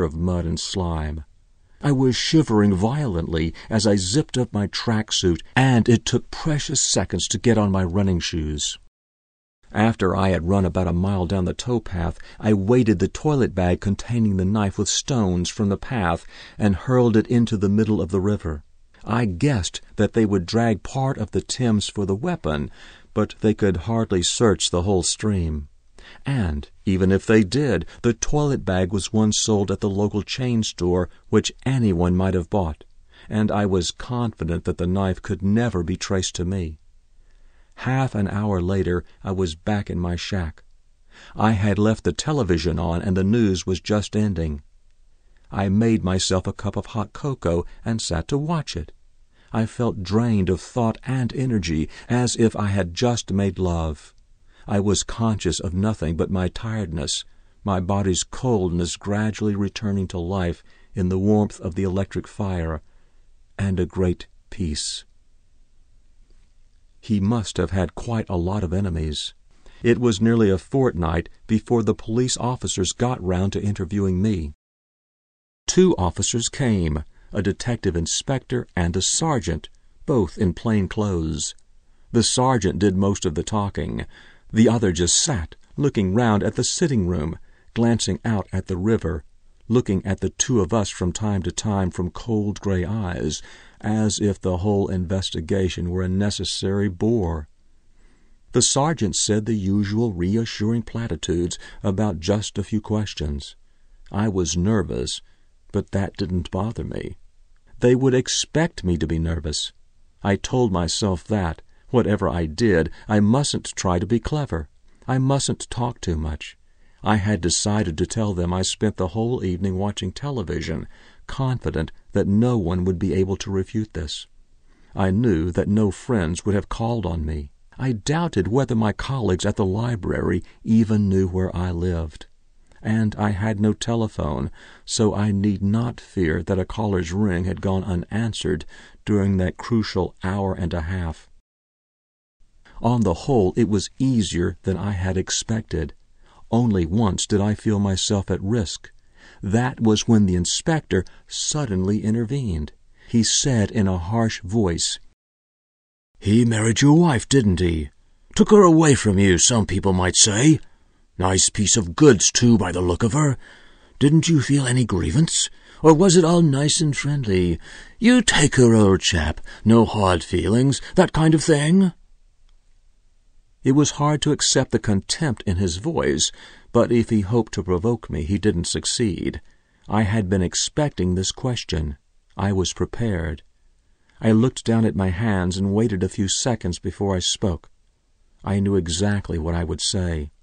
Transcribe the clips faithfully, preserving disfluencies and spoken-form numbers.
of mud and slime. I was shivering violently as I zipped up my tracksuit, and it took precious seconds to get on my running shoes. After I had run about a mile down the towpath, I weighted the toilet bag containing the knife with stones from the path and hurled it into the middle of the river. I guessed that they would drag part of the Thames for the weapon, but they could hardly search the whole stream. And, even if they did, the toilet bag was one sold at the local chain store, which anyone might have bought, and I was confident that the knife could never be traced to me. Half an hour later, I was back in my shack. I had left the television on, and the news was just ending. I made myself a cup of hot cocoa and sat to watch it. I felt drained of thought and energy, as if I had just made love. I was conscious of nothing but my tiredness, my body's coldness gradually returning to life in the warmth of the electric fire, and a great peace. He must have had quite a lot of enemies. It was nearly a fortnight before the police officers got round to interviewing me. Two officers came, a detective inspector and a sergeant, both in plain clothes. The sergeant did most of the talking. The other just sat, looking round at the sitting room, glancing out at the river, looking at the two of us from time to time from cold gray eyes, as if the whole investigation were a necessary bore. The sergeant said the usual reassuring platitudes about just a few questions. I was nervous, but that didn't bother me. They would expect me to be nervous. I told myself that, whatever I did, I mustn't try to be clever. I mustn't talk too much. I had decided to tell them I spent the whole evening watching television, confident that no one would be able to refute this. I knew that no friends would have called on me. I doubted whether my colleagues at the library even knew where I lived. And I had no telephone, so I need not fear that a caller's ring had gone unanswered during that crucial hour and a half. On the whole, it was easier than I had expected. Only once did I feel myself at risk. That was when the inspector suddenly intervened. He said in a harsh voice, "He married your wife, didn't he? Took her away from you, some people might say. Nice piece of goods, too, by the look of her. Didn't you feel any grievance? Or was it all nice and friendly? You take her, old chap. No hard feelings, that kind of thing?" It was hard to accept the contempt in his voice, but if he hoped to provoke me, he didn't succeed. I had been expecting this question. I was prepared. I looked down at my hands and waited a few seconds before I spoke. I knew exactly what I would say.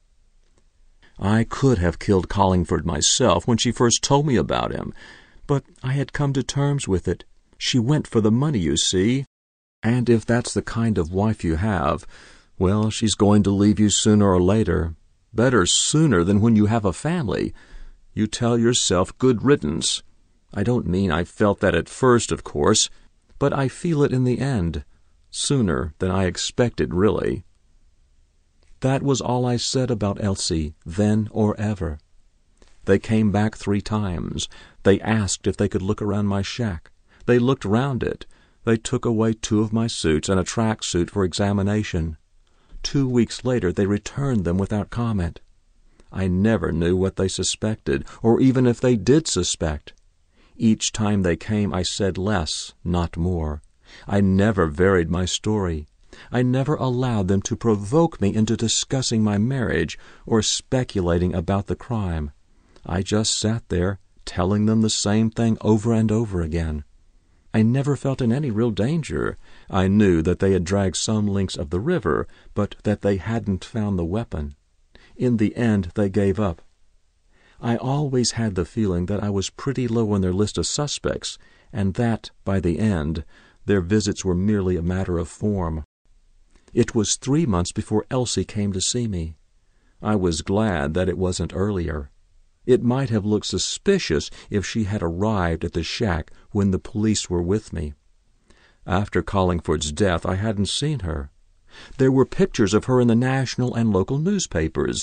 I could have killed Collingford myself when she first told me about him, but I had come to terms with it. She went for the money, you see. And if that's the kind of wife you have, well, she's going to leave you sooner or later. Better sooner than when you have a family. You tell yourself good riddance. I don't mean I felt that at first, of course, but I feel it in the end, sooner than I expected, really. That was all I said about Elsie, then or ever. They came back three times. They asked if they could look around my shack. They looked round it. They took away two of my suits and a track suit for examination. Two weeks later they returned them without comment. I never knew what they suspected, or even if they did suspect. Each time they came I said less, not more. I never varied my story. I never allowed them to provoke me into discussing my marriage or speculating about the crime. I just sat there, telling them the same thing over and over again. I never felt in any real danger. I knew that they had dragged some links of the river, but that they hadn't found the weapon. In the end, they gave up. I always had the feeling that I was pretty low on their list of suspects, and that, by the end, their visits were merely a matter of form. It was three months before Elsie came to see me. I was glad that it wasn't earlier. It might have looked suspicious if she had arrived at the shack when the police were with me. After Collingford's death, I hadn't seen her. There were pictures of her in the national and local newspapers.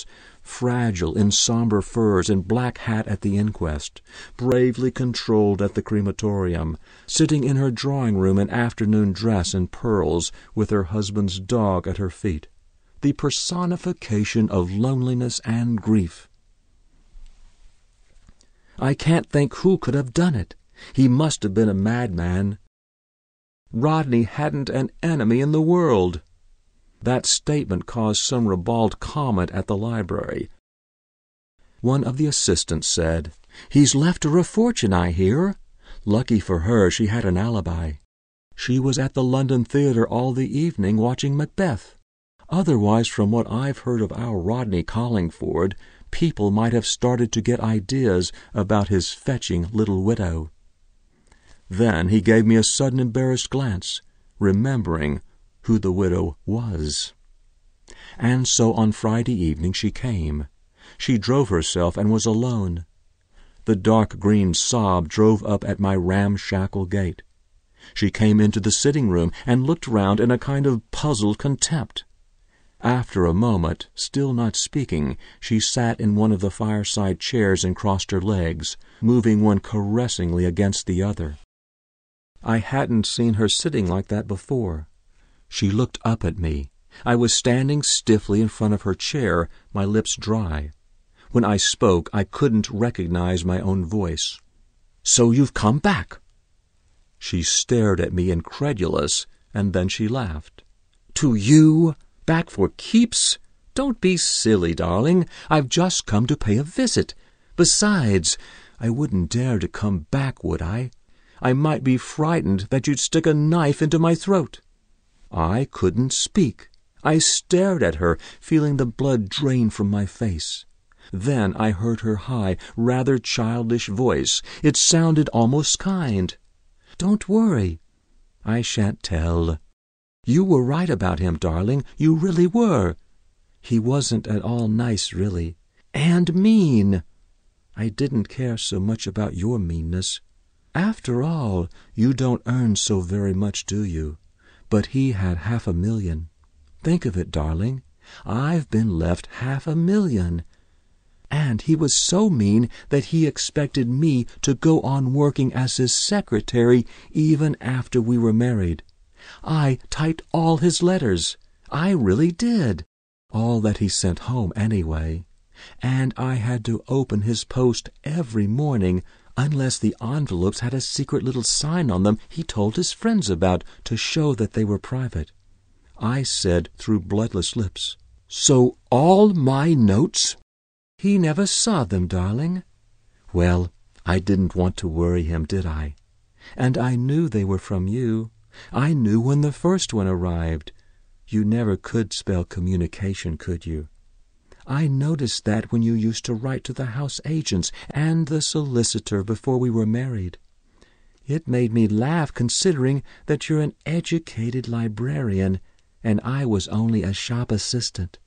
fragile in somber furs and black hat at the inquest, bravely controlled at the crematorium, sitting in her drawing-room in afternoon dress and pearls with her husband's dog at her feet, the personification of loneliness and grief. I can't think who could have done it. He must have been a madman. Rodney hadn't an enemy in the world. That statement caused some ribald comment at the library. One of the assistants said, "He's left her a fortune, I hear." Lucky for her, she had an alibi. She was at the London Theatre all the evening watching Macbeth. Otherwise, from what I've heard of our Rodney Collingford, people might have started to get ideas about his fetching little widow. Then he gave me a sudden embarrassed glance, remembering who the widow was. And so on Friday evening she came. She drove herself and was alone. The dark green sob drove up at my ramshackle gate. She came into the sitting-room and looked round in a kind of puzzled contempt. After a moment, still not speaking, she sat in one of the fireside chairs and crossed her legs, moving one caressingly against the other. I hadn't seen her sitting like that before. She looked up at me. I was standing stiffly in front of her chair, my lips dry. When I spoke, I couldn't recognize my own voice. "So you've come back?" She stared at me incredulous, and then she laughed. "To you? Back for keeps? Don't be silly, darling. I've just come to pay a visit. Besides, I wouldn't dare to come back, would I? I might be frightened that you'd stick a knife into my throat." I couldn't speak. I stared at her, feeling the blood drain from my face. Then I heard her high, rather childish voice. It sounded almost kind. "Don't worry. I shan't tell. You were right about him, darling. You really were. He wasn't at all nice, really. And mean. I didn't care so much about your meanness. After all, you don't earn so very much, do you? But he had half a million. Think of it, darling. I've been left half a million. And he was so mean that he expected me to go on working as his secretary even after we were married. I typed all his letters. I really did. All that he sent home, anyway. And I had to open his post every morning, unless the envelopes had a secret little sign on them he told his friends about to show that they were private. I said through bloodless lips, "So all my notes?" "He never saw them, darling." Well, I didn't want to worry him, did I? And I knew they were from you. I knew when the first one arrived. You never could spell communication, could you? I noticed that when you used to write to the house agents and the solicitor before we were married. It made me laugh, considering that you're an educated librarian and I was only a shop assistant.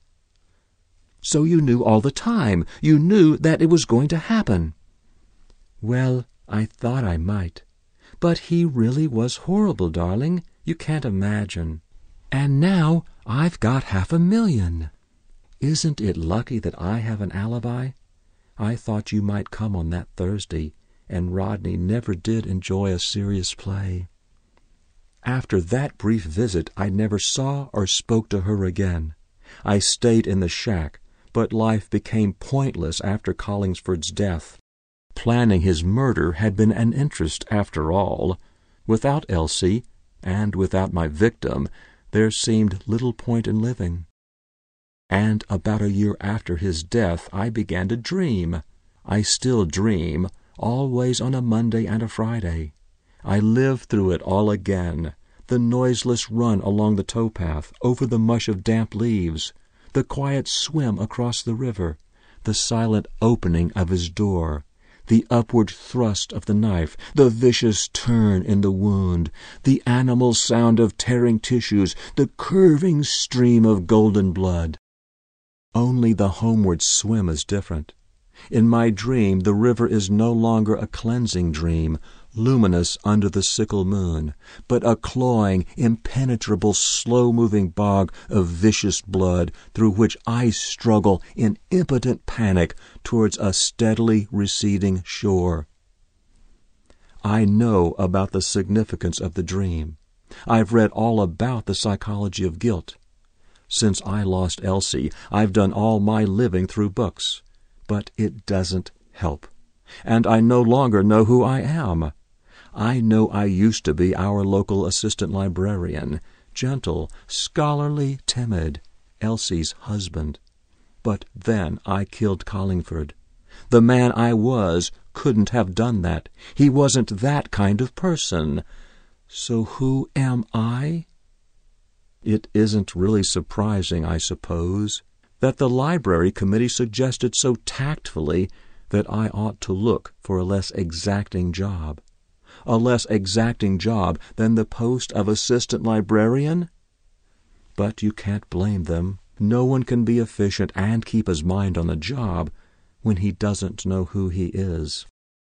So you knew all the time. You knew that it was going to happen. Well, I thought I might. But he really was horrible, darling. You can't imagine. And now I've got half a million. Isn't it lucky that I have an alibi? I thought you might come on that Thursday, and Rodney never did enjoy a serious play. After that brief visit, I never saw or spoke to her again. I stayed in the shack, but life became pointless after Collingsford's death. Planning his murder had been an interest, after all. Without Elsie, and without my victim, there seemed little point in living. And about a year after his death, I began to dream. I still dream, always on a Monday and a Friday. I live through it all again, the noiseless run along the towpath, over the mush of damp leaves, the quiet swim across the river, the silent opening of his door, the upward thrust of the knife, the vicious turn in the wound, the animal sound of tearing tissues, the curving stream of golden blood. Only the homeward swim is different. In my dream, the river is no longer a cleansing dream, luminous under the sickle moon, but a cloying, impenetrable, slow-moving bog of vicious blood through which I struggle in impotent panic towards a steadily receding shore. I know about the significance of the dream. I've read all about the psychology of guilt. Since I lost Elsie, I've done all my living through books. But it doesn't help. And I no longer know who I am. I know I used to be our local assistant librarian, gentle, scholarly, timid, Elsie's husband. But then I killed Collingford. The man I was couldn't have done that. He wasn't that kind of person. So who am I? It isn't really surprising, I suppose, that the library committee suggested so tactfully that I ought to look for a less exacting job. A less exacting job than the post of assistant librarian? But you can't blame them. No one can be efficient and keep his mind on the job when he doesn't know who he is.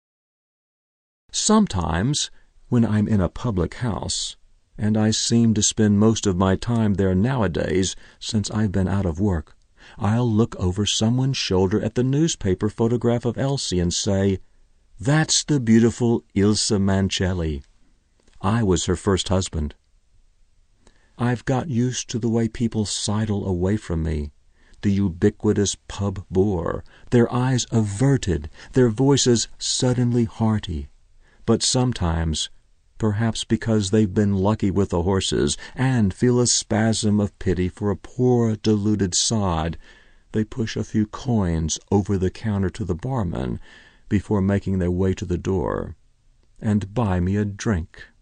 Sometimes, when I'm in a public house, and I seem to spend most of my time there nowadays since I've been out of work, I'll look over someone's shoulder at the newspaper photograph of Elsie and say, "That's the beautiful Ilsa Mancelli. I was her first husband." I've got used to the way people sidle away from me, the ubiquitous pub bore, their eyes averted, their voices suddenly hearty. But sometimes, perhaps because they've been lucky with the horses and feel a spasm of pity for a poor deluded sod, they push a few coins over the counter to the barman before making their way to the door, and buy me a drink.